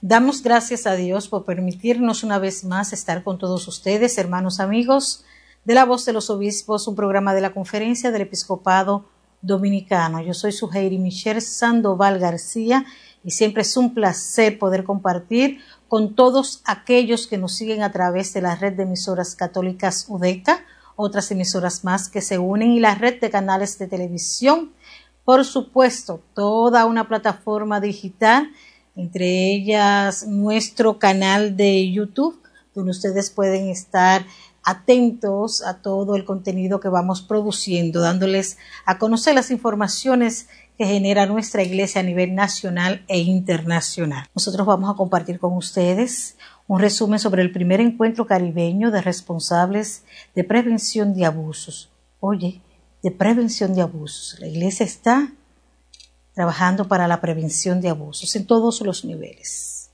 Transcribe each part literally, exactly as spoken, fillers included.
Damos gracias a Dios por permitirnos una vez más estar con todos ustedes, hermanos amigos, de La Voz de los Obispos, un programa de la Conferencia del Episcopado Dominicano. Yo soy Suheiri Michelle Sandoval García y siempre es un placer poder compartir con todos aquellos que nos siguen a través de la red de emisoras católicas UDECA, otras emisoras más que se unen y la red de canales de televisión, por supuesto, toda una plataforma digital, entre ellas nuestro canal de YouTube, donde ustedes pueden estar atentos a todo el contenido que vamos produciendo, dándoles a conocer las informaciones que genera nuestra iglesia a nivel nacional e internacional. Nosotros vamos a compartir con ustedes un resumen sobre el primer encuentro caribeño de responsables de prevención de abusos. Oye, de prevención de abusos. La iglesia está trabajando para la prevención de abusos en todos los niveles.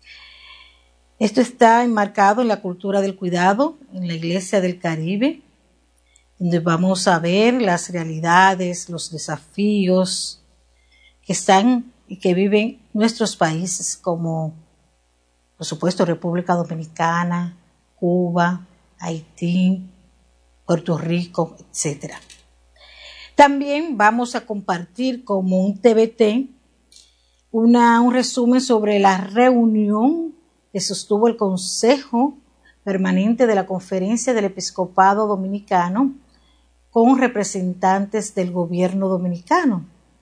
Esto está enmarcado en la cultura del cuidado en la Iglesia del Caribe, donde vamos a ver las realidades, los desafíos que están y que viven nuestros países como, por supuesto, República Dominicana, Cuba, Haití, Puerto Rico, etcétera. También vamos a compartir como un T V T una, un resumen sobre la reunión que sostuvo el Consejo Permanente de la Conferencia del Episcopado Dominicano con representantes del gobierno dominicano.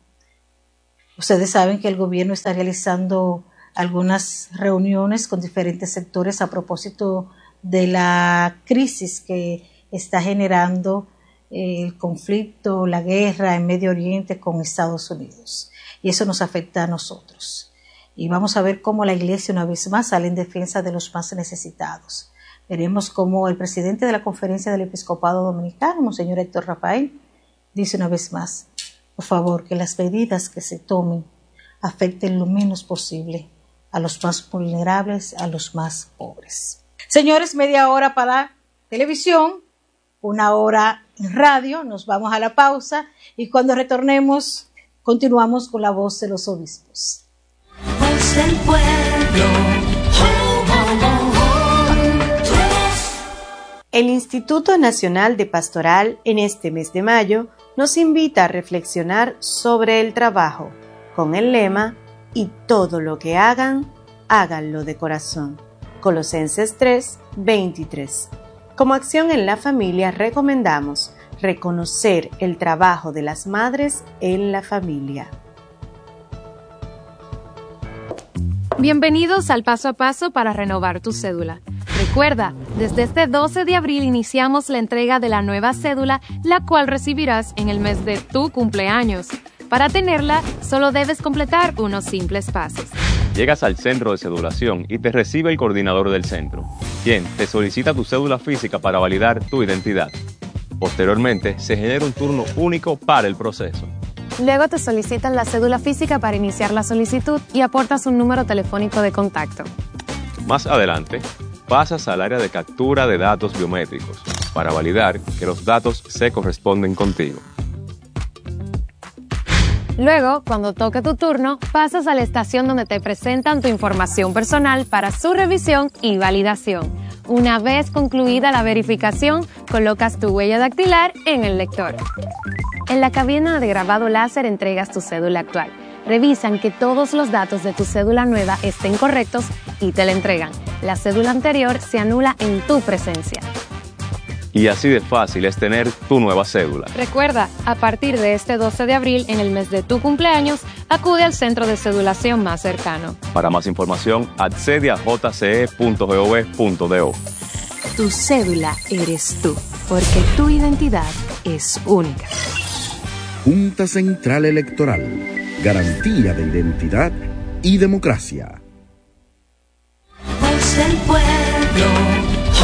Ustedes saben que el gobierno está realizando algunas reuniones con diferentes sectores a propósito de la crisis que está generando el conflicto, la guerra en Medio Oriente con Estados Unidos. Y eso nos afecta a nosotros. Y vamos a ver cómo la Iglesia una vez más sale en defensa de los más necesitados. Veremos cómo el presidente de la Conferencia del Episcopado Dominicano, Monseñor Héctor Rafael, dice una vez más, por favor, que las medidas que se tomen afecten lo menos posible a los más vulnerables, a los más pobres. Señores, media hora para televisión, una hora en radio, nos vamos a la pausa y cuando retornemos continuamos con La Voz de los Obispos. Voz del pueblo. Oh, oh, oh, oh. El Instituto Nacional de Pastoral en este mes de mayo nos invita a reflexionar sobre el trabajo con el lema y todo lo que hagan, háganlo de corazón. Colosenses tres, veintitrés. Como acción en la familia recomendamos reconocer el trabajo de las madres en la familia. Bienvenidos al Paso a Paso para renovar tu cédula. Recuerda, desde este doce de abril iniciamos la entrega de la nueva cédula, la cual recibirás en el mes de tu cumpleaños. Para tenerla, solo debes completar unos simples pasos. Llegas al centro de cedulación y te recibe el coordinador del centro, quien te solicita tu cédula física para validar tu identidad. Posteriormente, se genera un turno único para el proceso. Luego te solicitan la cédula física para iniciar la solicitud y aportas un número telefónico de contacto. Más adelante, pasas al área de captura de datos biométricos para validar que los datos se corresponden contigo. Luego, cuando toque tu turno, pasas a la estación donde te presentan tu información personal para su revisión y validación. Una vez concluida la verificación, colocas tu huella dactilar en el lector. En la cabina de grabado láser entregas tu cédula actual. Revisan que todos los datos de tu cédula nueva estén correctos y te la entregan. La cédula anterior se anula en tu presencia. Y así de fácil es tener tu nueva cédula. Recuerda, a partir de este doce de abril, en el mes de tu cumpleaños, acude al centro de cedulación más cercano. Para más información, accede a j c e punto gov punto do. Tu cédula eres tú, porque tu identidad es única. Junta Central Electoral. Garantía de identidad y democracia. Voz del pueblo.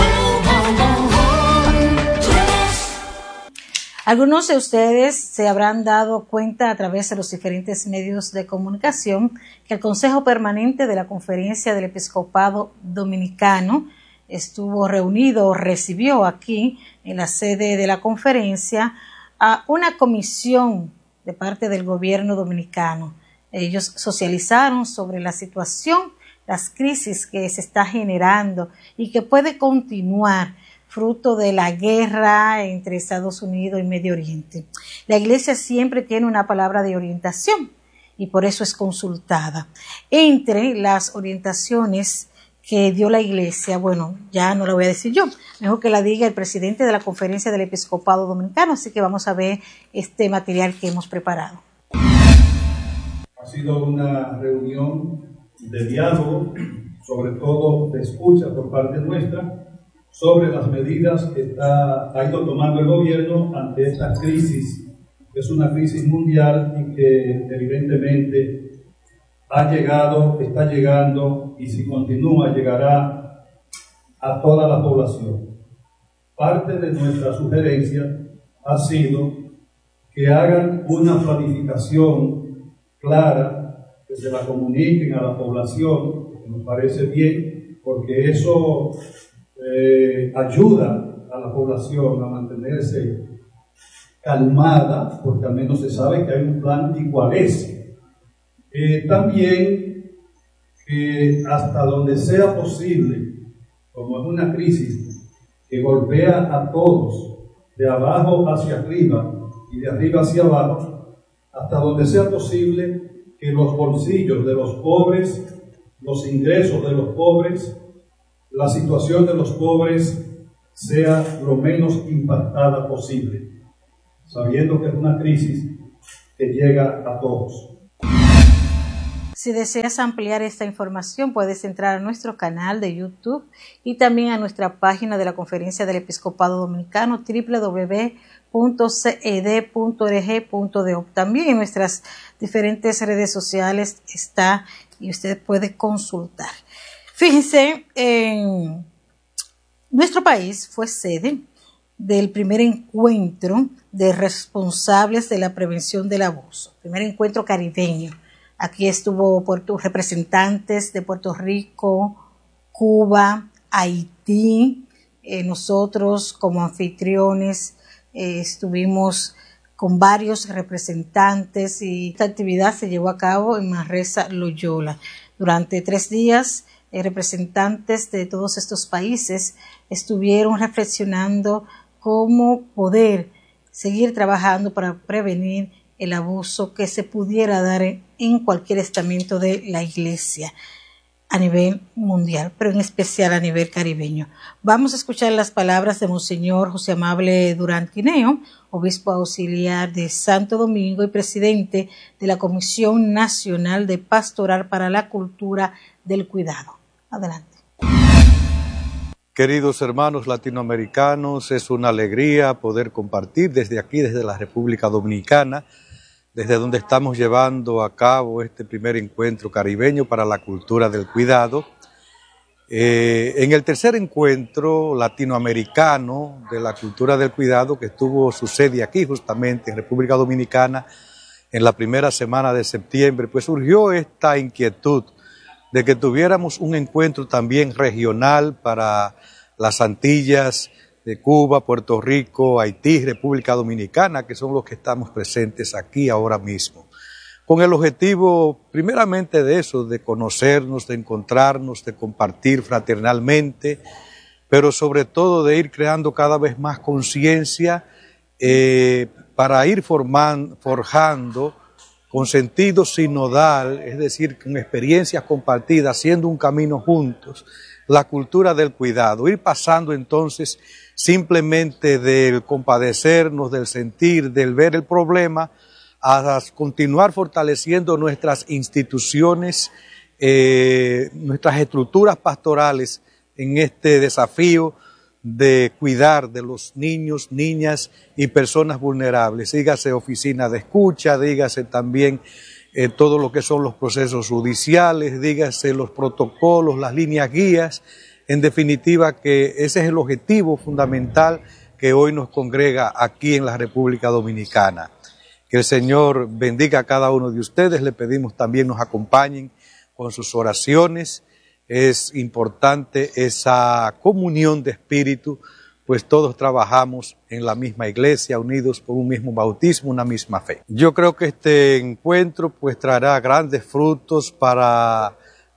Algunos de ustedes se habrán dado cuenta a través de los diferentes medios de comunicación que el Consejo Permanente de la Conferencia del Episcopado Dominicano estuvo reunido o recibió aquí en la sede de la conferencia a una comisión de parte del gobierno dominicano. Ellos socializaron sobre la situación las crisis que se está generando y que puede continuar fruto de la guerra entre Estados Unidos y Medio Oriente. La Iglesia siempre tiene una palabra de orientación y por eso es consultada. Entre las orientaciones que dio la Iglesia, bueno, ya no la voy a decir yo, mejor que la diga el presidente de la Conferencia del Episcopado Dominicano, así que vamos a ver este material que hemos preparado. Ha sido una reunión de diálogo, sobre todo de escucha por parte nuestra, sobre las medidas que está, ha ido tomando el gobierno ante esta crisis, que es una crisis mundial y que evidentemente ha llegado, está llegando y si continúa llegará a toda la población. Parte de nuestra sugerencia ha sido que hagan una planificación clara, que se la comuniquen a la población, que nos parece bien, porque eso eh, ayuda a la población a mantenerse calmada, porque al menos se sabe que hay un plan y cuál es. Eh, también que hasta donde sea posible, como es una crisis que golpea a todos, de abajo hacia arriba y de arriba hacia abajo, hasta donde sea posible que los bolsillos de los pobres, los ingresos de los pobres, la situación de los pobres sea lo menos impactada posible, sabiendo que es una crisis que llega a todos. Si deseas ampliar esta información, puedes entrar a nuestro canal de YouTube y también a nuestra página de la Conferencia del Episcopado Dominicano, doble u doble u doble u punto c e d punto org punto d o. También en nuestras diferentes redes sociales está y usted puede consultar. Fíjense, en nuestro país fue sede del primer encuentro de responsables de la prevención del abuso, primer encuentro caribeño. Aquí estuvo Puerto, representantes de Puerto Rico, Cuba, Haití. Eh, nosotros como anfitriones eh, estuvimos con varios representantes y esta actividad se llevó a cabo en Manresa, Loyola. Durante tres días, eh, representantes de todos estos países estuvieron reflexionando cómo poder seguir trabajando para prevenir el abuso que se pudiera dar en, en cualquier estamento de la Iglesia a nivel mundial, pero en especial a nivel caribeño. Vamos a escuchar las palabras de Monseñor José Amable Durán Tineo, obispo auxiliar de Santo Domingo y presidente de la Comisión Nacional de Pastoral para la Cultura del Cuidado. Adelante. Queridos hermanos latinoamericanos, es una alegría poder compartir desde aquí, desde la República Dominicana, desde donde estamos llevando a cabo este primer encuentro caribeño para la cultura del cuidado. Eh, en el tercer encuentro latinoamericano de la cultura del cuidado, que tuvo su sede aquí justamente en República Dominicana en la primera semana de septiembre, pues surgió esta inquietud de que tuviéramos un encuentro también regional para las Antillas de Cuba, Puerto Rico, Haití, República Dominicana, que son los que estamos presentes aquí ahora mismo, con el objetivo primeramente de eso, de conocernos, de encontrarnos, de compartir fraternalmente, pero sobre todo de ir creando cada vez más conciencia eh, para ir forman, forjando con sentido sinodal, es decir, con experiencias compartidas, haciendo un camino juntos, la cultura del cuidado, ir pasando entonces simplemente del compadecernos, del sentir, del ver el problema, a continuar fortaleciendo nuestras instituciones, eh, nuestras estructuras pastorales en este desafío de cuidar de los niños, niñas y personas vulnerables. Dígase oficina de escucha, dígase también eh, todo lo que son los procesos judiciales, dígase los protocolos, las líneas guías. En definitiva, que ese es el objetivo fundamental que hoy nos congrega aquí en la República Dominicana. Que el Señor bendiga a cada uno de ustedes. Le pedimos también nos acompañen con sus oraciones. Es importante esa comunión de espíritu, pues todos trabajamos en la misma iglesia, unidos por un mismo bautismo, una misma fe. Yo creo que este encuentro pues traerá grandes frutos para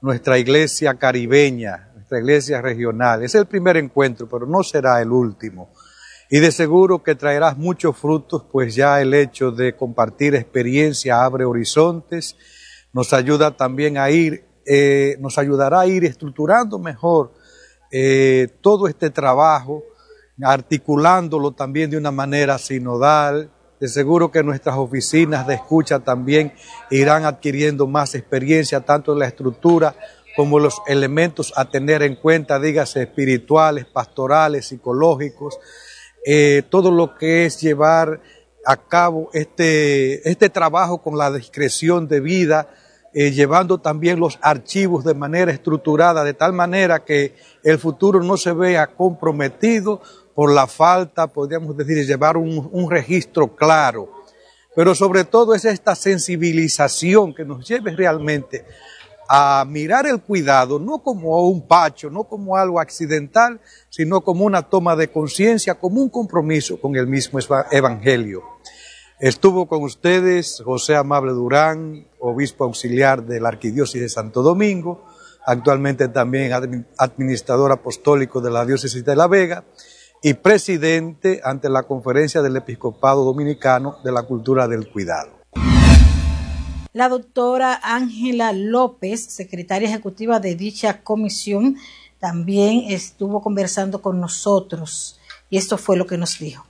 nuestra iglesia caribeña, nuestra iglesia regional. Es el primer encuentro, pero no será el último. Y de seguro que traerás muchos frutos, pues ya el hecho de compartir experiencia abre horizontes, nos ayuda también a ir, eh, nos ayudará a ir estructurando mejor eh, todo este trabajo, articulándolo también de una manera sinodal. De seguro que nuestras oficinas de escucha también irán adquiriendo más experiencia, tanto en la estructura como los elementos a tener en cuenta, dígase espirituales, pastorales, psicológicos, eh, todo lo que es llevar a cabo este, este trabajo con la discreción debida, eh, llevando también los archivos de manera estructurada, de tal manera que el futuro no se vea comprometido por la falta, podríamos decir, de llevar un, un registro claro. Pero sobre todo es esta sensibilización que nos lleve realmente a mirar el cuidado, no como un pacho, no como algo accidental, sino como una toma de conciencia, como un compromiso con el mismo evangelio. Estuvo con ustedes José Amable Durán, obispo auxiliar de la Arquidiócesis de Santo Domingo, actualmente también administrador apostólico de la Diócesis de La Vega y presidente ante la Conferencia del Episcopado Dominicano de la Cultura del Cuidado. La doctora Ángela López, secretaria ejecutiva de dicha comisión, también estuvo conversando con nosotros y esto fue lo que nos dijo.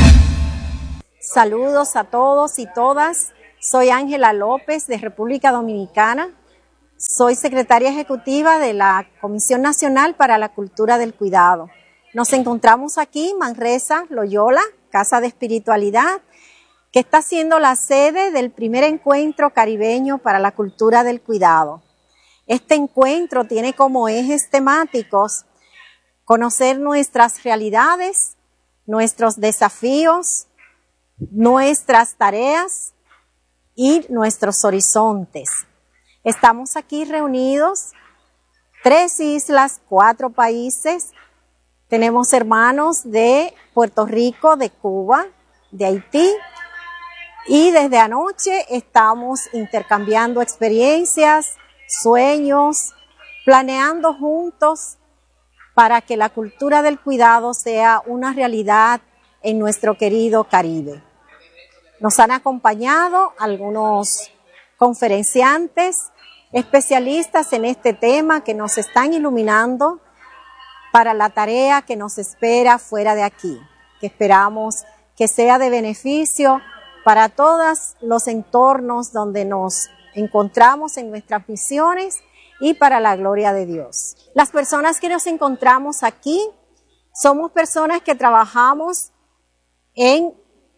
Saludos a todos y todas. Soy Ángela López de República Dominicana. Soy secretaria ejecutiva de la Comisión Nacional para la Cultura del Cuidado. Nos encontramos aquí, Manresa, Loyola, Casa de Espiritualidad, que está siendo la sede del primer encuentro caribeño para la cultura del cuidado. Este encuentro tiene como ejes temáticos conocer nuestras realidades, nuestros desafíos, nuestras tareas y nuestros horizontes. Estamos aquí reunidos, tres islas, cuatro países. Tenemos hermanos de Puerto Rico, de Cuba, de Haití. Y desde anoche estamos intercambiando experiencias, sueños, planeando juntos para que la cultura del cuidado sea una realidad en nuestro querido Caribe. Nos han acompañado algunos conferenciantes, especialistas en este tema que nos están iluminando para la tarea que nos espera fuera de aquí, que esperamos que sea de beneficio para todos los entornos donde nos encontramos en nuestras misiones y para la gloria de Dios. Las personas que nos encontramos aquí somos personas que trabajamos en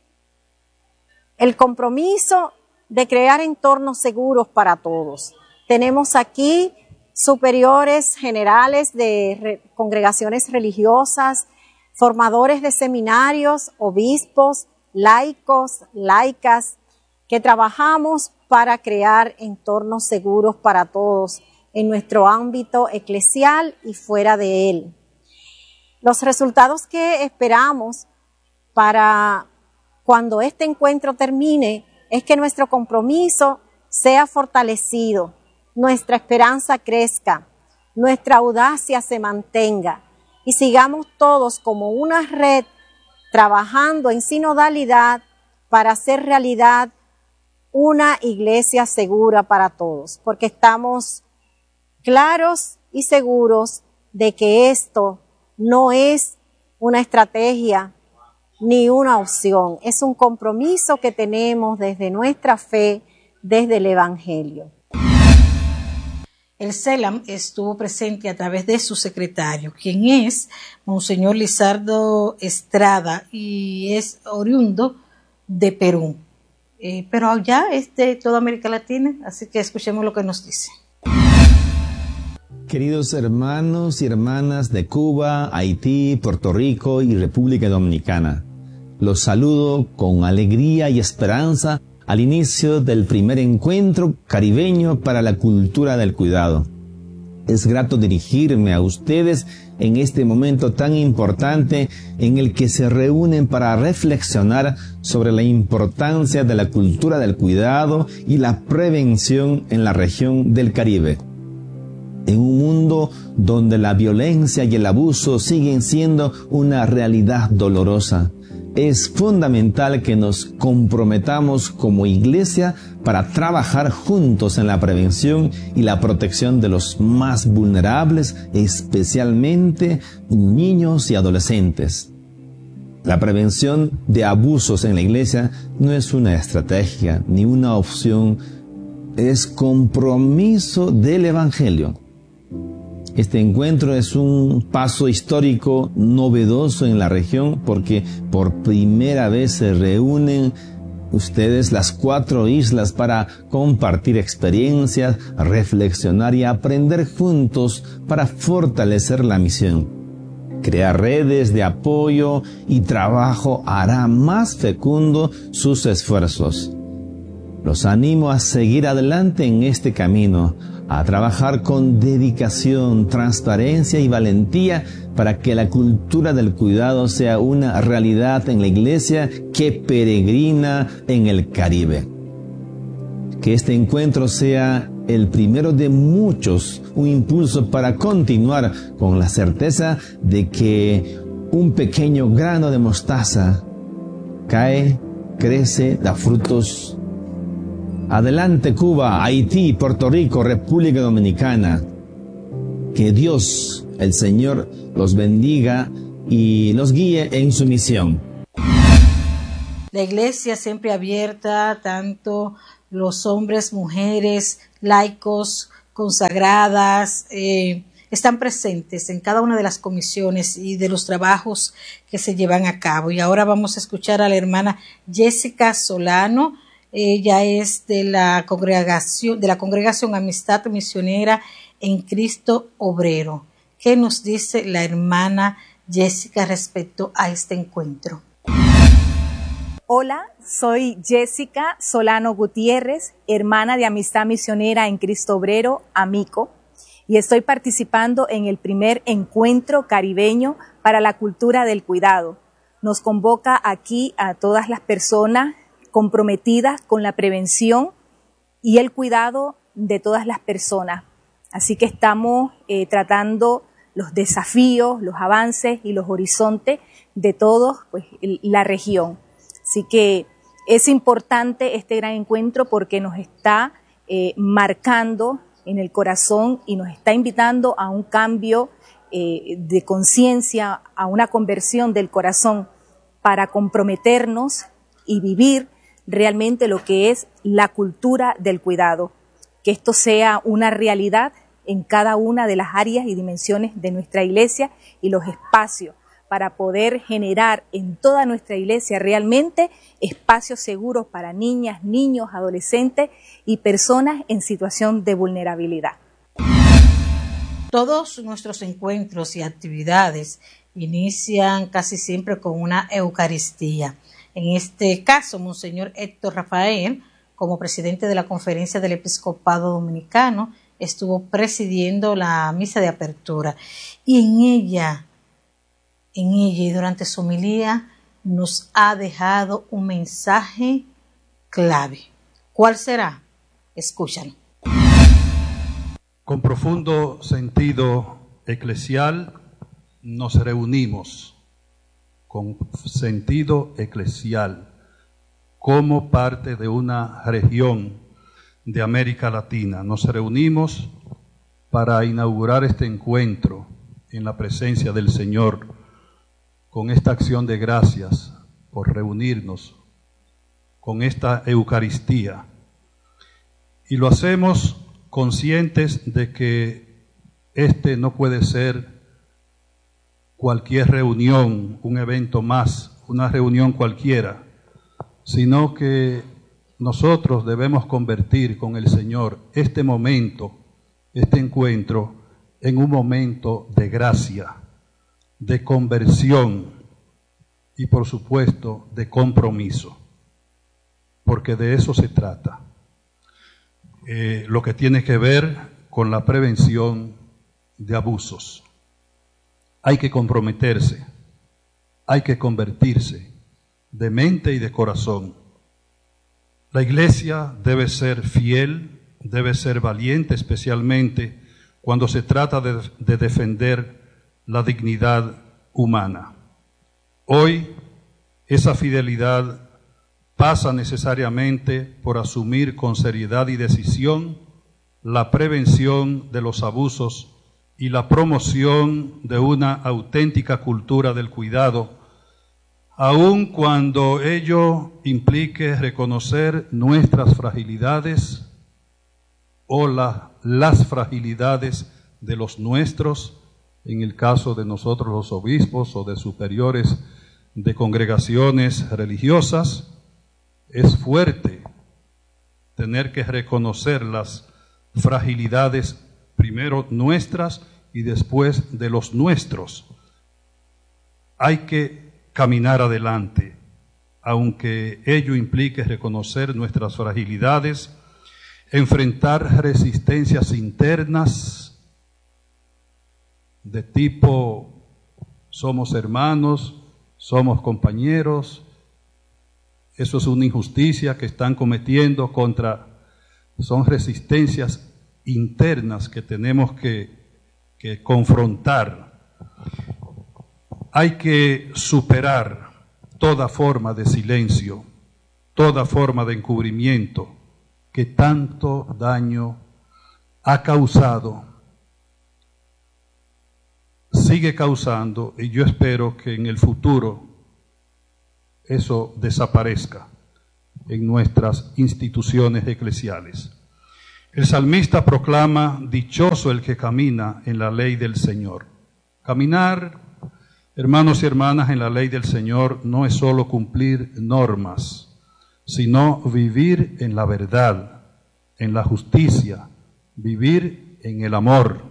el compromiso de crear entornos seguros para todos. Tenemos aquí superiores generales de re- congregaciones religiosas, formadores de seminarios, obispos, laicos, laicas, que trabajamos para crear entornos seguros para todos en nuestro ámbito eclesial y fuera de él. Los resultados que esperamos para cuando este encuentro termine es que nuestro compromiso sea fortalecido, nuestra esperanza crezca, nuestra audacia se mantenga y sigamos todos como una red trabajando en sinodalidad para hacer realidad una iglesia segura para todos, porque estamos claros y seguros de que esto no es una estrategia ni una opción, es un compromiso que tenemos desde nuestra fe, desde el Evangelio. El CELAM estuvo presente a través de su secretario, quien es Monseñor Lizardo Estrada y es oriundo de Perú. Eh, pero ya es de toda América Latina, así que escuchemos lo que nos dice. Queridos hermanos y hermanas de Cuba, Haití, Puerto Rico y República Dominicana, los saludo con alegría y esperanza al inicio del primer encuentro caribeño para la cultura del cuidado. Es grato dirigirme a ustedes en este momento tan importante en el que se reúnen para reflexionar sobre la importancia de la cultura del cuidado y la prevención en la región del Caribe. En un mundo donde la violencia y el abuso siguen siendo una realidad dolorosa, es fundamental que nos comprometamos como iglesia para trabajar juntos en la prevención y la protección de los más vulnerables, especialmente niños y adolescentes. La prevención de abusos en la iglesia no es una estrategia ni una opción, es compromiso del Evangelio. Este encuentro es un paso histórico novedoso en la región porque por primera vez se reúnen ustedes las cuatro islas para compartir experiencias, reflexionar y aprender juntos para fortalecer la misión. Crear redes de apoyo y trabajo hará más fecundo sus esfuerzos. Los animo a seguir adelante en este camino, a trabajar con dedicación, transparencia y valentía para que la cultura del cuidado sea una realidad en la iglesia que peregrina en el Caribe. Que este encuentro sea el primero de muchos, un impulso para continuar con la certeza de que un pequeño grano de mostaza cae, crece, da frutos. Adelante Cuba, Haití, Puerto Rico, República Dominicana. Que Dios, el Señor, los bendiga y los guíe en su misión. La iglesia siempre abierta, tanto los hombres, mujeres, laicos, consagradas, eh, están presentes en cada una de las comisiones y de los trabajos que se llevan a cabo. Y ahora vamos a escuchar a la hermana Jessica Solano. Ella es de la congregación, de la congregación Amistad Misionera en Cristo Obrero. ¿Qué nos dice la hermana Jessica respecto a este encuentro? Hola, soy Jessica Solano Gutiérrez, hermana de Amistad Misionera en Cristo Obrero, Amico, y estoy participando en el primer encuentro caribeño para la cultura del cuidado. Nos convoca aquí a todas las personas comprometidas con la prevención y el cuidado de todas las personas. Así que estamos eh, tratando los desafíos, los avances y los horizontes de toda pues, la región. Así que es importante este gran encuentro porque nos está eh, marcando en el corazón y nos está invitando a un cambio eh, de conciencia, a una conversión del corazón para comprometernos y vivir realmente lo que es la cultura del cuidado, que esto sea una realidad en cada una de las áreas y dimensiones de nuestra iglesia y los espacios para poder generar en toda nuestra iglesia realmente espacios seguros para niñas, niños, adolescentes y personas en situación de vulnerabilidad. Todos nuestros encuentros y actividades inician casi siempre con una Eucaristía. En este caso, Monseñor Héctor Rafael, como presidente de la Conferencia del Episcopado Dominicano, estuvo presidiendo la misa de apertura. Y en ella, en ella y durante su homilía, nos ha dejado un mensaje clave. ¿Cuál será? Escúchalo. Con profundo sentido eclesial, nos reunimos con sentido eclesial, como parte de una región de América Latina. Nos reunimos para inaugurar este encuentro en la presencia del Señor, con esta acción de gracias por reunirnos, con esta Eucaristía. Y lo hacemos conscientes de que este no puede ser cualquier reunión, un evento más, una reunión cualquiera, sino que nosotros debemos convertir con el Señor este momento, este encuentro, en un momento de gracia, de conversión y, por supuesto, de compromiso, porque de eso se trata. Eh, lo que tiene que ver con la prevención de abusos. Hay que comprometerse, hay que convertirse de mente y de corazón. La iglesia debe ser fiel, debe ser valiente, especialmente cuando se trata de, de defender la dignidad humana. Hoy, esa fidelidad pasa necesariamente por asumir con seriedad y decisión la prevención de los abusos y la promoción de una auténtica cultura del cuidado, aun cuando ello implique reconocer nuestras fragilidades o la, las fragilidades de los nuestros, en el caso de nosotros los obispos o de superiores de congregaciones religiosas. Es fuerte tener que reconocer las fragilidades, primero nuestras y después de los nuestros. Hay que caminar adelante, aunque ello implique reconocer nuestras fragilidades, enfrentar resistencias internas de tipo somos hermanos, somos compañeros. Eso es una injusticia que están cometiendo contra, son resistencias internas que tenemos que, que confrontar. Hay que superar toda forma de silencio, toda forma de encubrimiento que tanto daño ha causado, sigue causando, y yo espero que en el futuro eso desaparezca en nuestras instituciones eclesiales. El salmista proclama: dichoso el que camina en la ley del Señor. Caminar, hermanos y hermanas, en la ley del Señor no es solo cumplir normas, sino vivir en la verdad, en la justicia, vivir en el amor.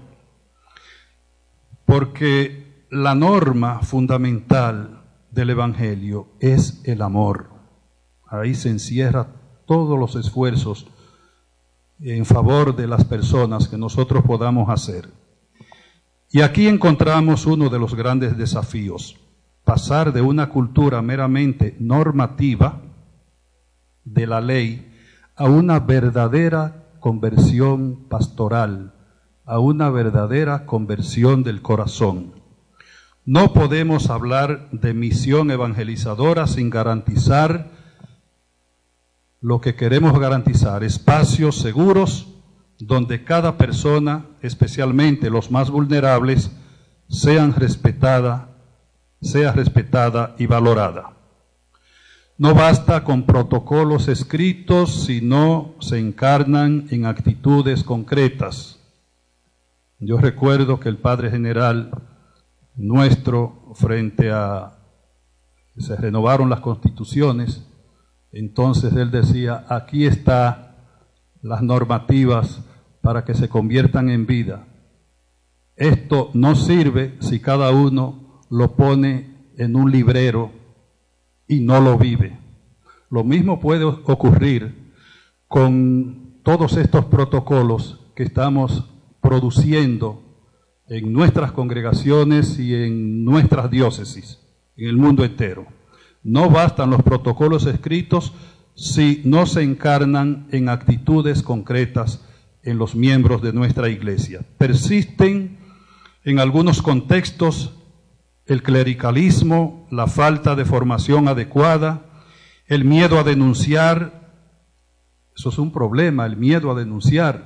Porque la norma fundamental del Evangelio es el amor. Ahí se encierra todos los esfuerzos en favor de las personas que nosotros podamos hacer. Y aquí encontramos uno de los grandes desafíos: pasar de una cultura meramente normativa de la ley a una verdadera conversión pastoral, a una verdadera conversión del corazón. No podemos hablar de misión evangelizadora sin garantizar lo que queremos garantizar: espacios seguros donde cada persona, especialmente los más vulnerables, sean respetada, sea respetada y valorada. No basta con protocolos escritos si no se encarnan en actitudes concretas. Yo recuerdo que el Padre General nuestro, frente a, se renovaron las constituciones, entonces él decía: aquí están las normativas para que se conviertan en vida. Esto no sirve si cada uno lo pone en un librero y no lo vive. Lo mismo puede ocurrir con todos estos protocolos que estamos produciendo en nuestras congregaciones y en nuestras diócesis, en el mundo entero. No bastan los protocolos escritos si no se encarnan en actitudes concretas en los miembros de nuestra iglesia. Persisten en algunos contextos el clericalismo, la falta de formación adecuada, el miedo a denunciar. Eso es un problema, el miedo a denunciar.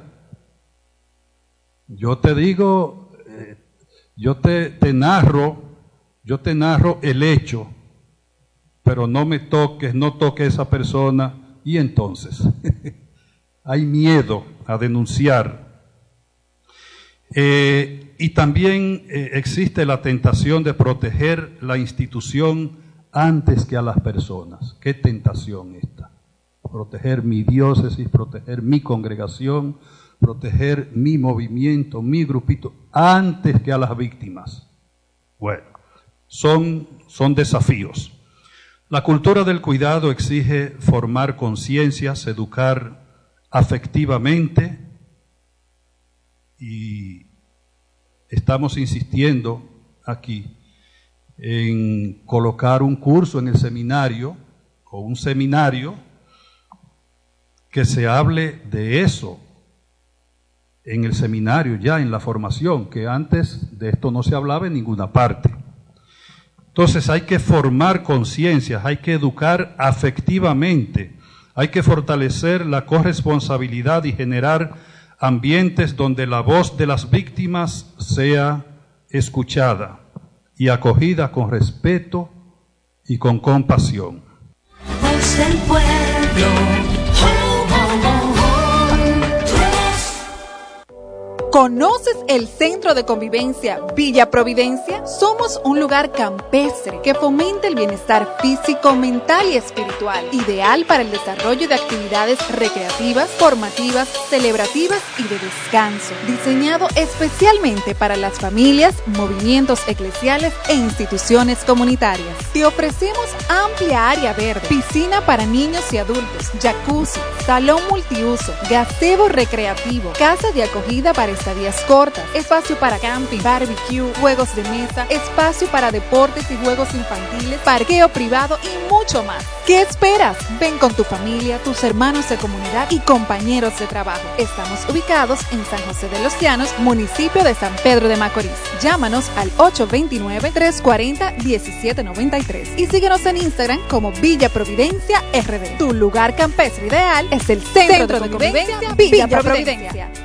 Yo te digo, eh, yo te, te narro, yo te narro el hecho, pero no me toques, no toques a esa persona, y entonces hay miedo a denunciar. Eh, y también eh, existe la tentación de proteger la institución antes que a las personas. ¿Qué tentación esta? Proteger mi diócesis, proteger mi congregación, proteger mi movimiento, mi grupito, antes que a las víctimas. Bueno, son, son desafíos. La cultura del cuidado exige formar conciencias, educar afectivamente, y estamos insistiendo aquí en colocar un curso en el seminario o un seminario que se hable de eso, en el seminario, ya en la formación, que antes de esto no se hablaba en ninguna parte. Entonces hay que formar conciencias, hay que educar afectivamente, hay que fortalecer la corresponsabilidad y generar ambientes donde la voz de las víctimas sea escuchada y acogida con respeto y con compasión. Voz del pueblo. ¿Conoces el Centro de Convivencia Villa Providencia? Somos un lugar campestre que fomenta el bienestar físico, mental y espiritual, ideal para el desarrollo de actividades recreativas, formativas, celebrativas y de descanso, diseñado especialmente para las familias, movimientos eclesiales e instituciones comunitarias. Te ofrecemos amplia área verde, piscina para niños y adultos, jacuzzi, salón multiuso, gazebo recreativo, casa de acogida para estadías cortas, espacio para camping, barbecue, juegos de mesa, espacio para deportes y juegos infantiles, parqueo privado y mucho más. ¿Qué esperas? Ven con tu familia, tus hermanos de comunidad y compañeros de trabajo. Estamos ubicados en San José de los Llanos, municipio de San Pedro de Macorís. Llámanos al ocho dos nueve, tres cuatro cero, uno siete nueve tres y síguenos en Instagram como Villa Providencia R D. Tu lugar campestre ideal es el Centro, Centro de Convivencia Villa, Villa Providencia. Providencia.